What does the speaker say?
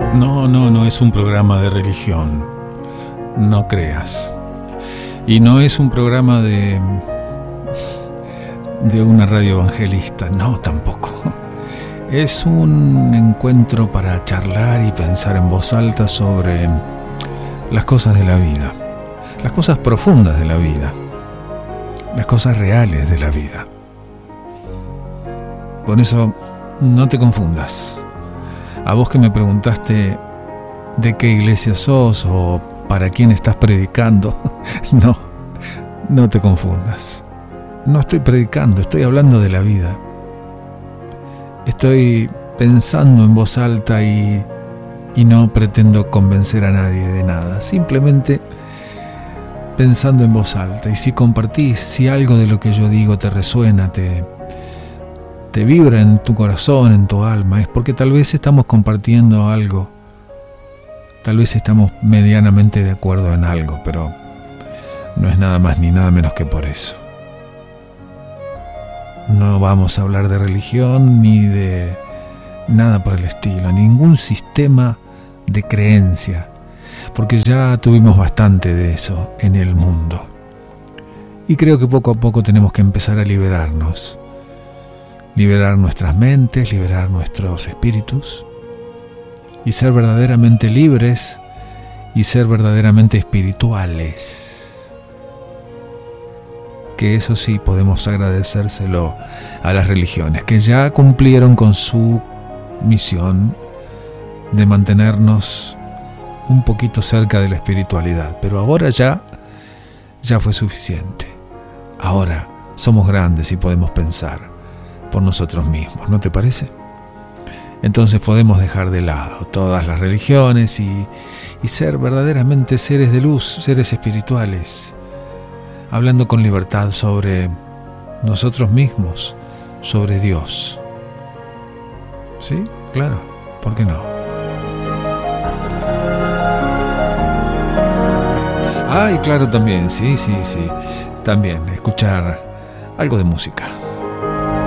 No es un programa de religión, no creas. Y no es un programa de una radio evangelista, no, tampoco. Es un encuentro para charlar y pensar en voz alta sobre las cosas de la vida, las cosas profundas de la vida, las cosas reales de la vida. Por eso, no te confundas. A vos que me preguntaste de qué iglesia sos o para quién estás predicando, no te confundas. No estoy predicando, estoy hablando de la vida. Estoy pensando en voz alta y no pretendo convencer a nadie de nada. Simplemente pensando en voz alta. Y si compartís, si algo de lo que yo digo te resuena, te vibra en tu corazón, en tu alma, es porque tal vez estamos compartiendo algo. Tal vez estamos medianamente de acuerdo en algo, pero no es nada más ni nada menos que por eso. No vamos a hablar de religión ni de nada por el estilo, ningún sistema de creencia, porque ya tuvimos bastante de eso en el mundo. Y creo que poco a poco tenemos que empezar a liberarnos, liberar nuestras mentes, liberar nuestros espíritus y ser verdaderamente libres y ser verdaderamente espirituales. Que eso sí podemos agradecérselo a las religiones, que ya cumplieron con su misión de mantenernos un poquito cerca de la espiritualidad, pero ahora ya fue suficiente. Ahora somos grandes y podemos pensar por nosotros mismos, ¿no te parece? Entonces podemos dejar de lado todas las religiones y ser verdaderamente seres de luz, seres espirituales, hablando con libertad sobre nosotros mismos, sobre Dios. ¿Sí? Claro, ¿por qué no? Ay, claro, también, sí, también, escuchar algo de música.